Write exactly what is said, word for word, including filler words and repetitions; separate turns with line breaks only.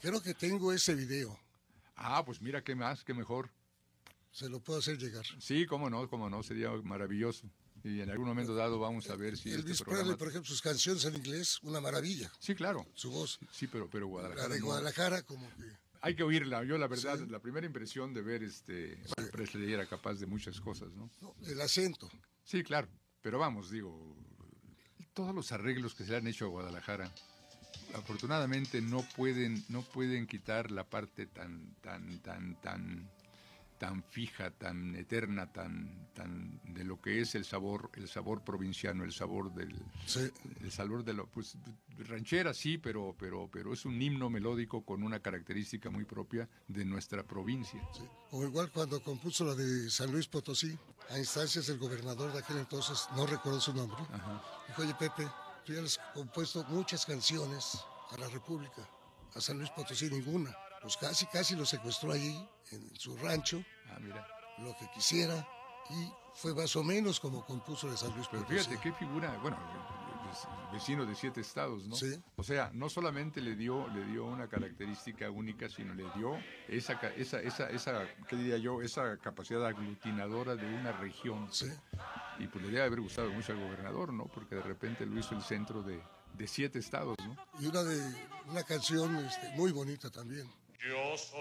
Creo que tengo ese video.
Ah, pues mira, qué más, qué mejor.
Se lo puedo hacer llegar.
Sí, cómo no, cómo no, sería maravilloso. Y en algún momento dado vamos a ver si
Elvis
este
Presley,
programa...
por ejemplo, sus canciones en inglés, una maravilla.
Sí, claro.
Su voz.
Sí, pero, pero Guadalajara
La de
no.
Guadalajara, como que...
Hay que oírla. Yo, la verdad,
Sí.
la primera impresión de ver este
Sí.
Presley era capaz de muchas cosas, ¿no?
No, el acento.
Sí, claro. Pero vamos, digo, todos los arreglos que se le han hecho a Guadalajara, afortunadamente no pueden, no pueden quitar la parte tan, tan, tan, tan, tan fija, tan eterna, tan, tan de lo que es el sabor, el sabor provinciano, el sabor del,
Sí.
el sabor de lo, pues, ranchera sí, pero, pero, pero es un himno melódico con una característica muy propia de nuestra provincia.
Sí. O igual cuando compuso la de San Luis Potosí, a instancias del gobernador de aquel entonces, no recuerdo su nombre,
Ajá.
dijo, oye Pepe, tú ya has compuesto muchas canciones a la República, a San Luis Potosí ninguna. Pues casi, casi lo secuestró allí, en su rancho,
Ah, mira.
lo que quisiera, y fue más o menos como compuso de San Luis
Pero
Potosí.
fíjate qué figura, bueno, vecino de siete estados, ¿no?
Sí.
O sea, no solamente le dio, le dio una característica única, sino le dio esa, ca- esa, esa, esa, ¿qué diría yo? Esa capacidad aglutinadora de una región.
Sí.
Y pues le debe haber gustado mucho al gobernador, ¿no? Porque de repente lo hizo el centro de, de siete estados, ¿no?
Y una de una canción este, muy bonita también.
Yo soy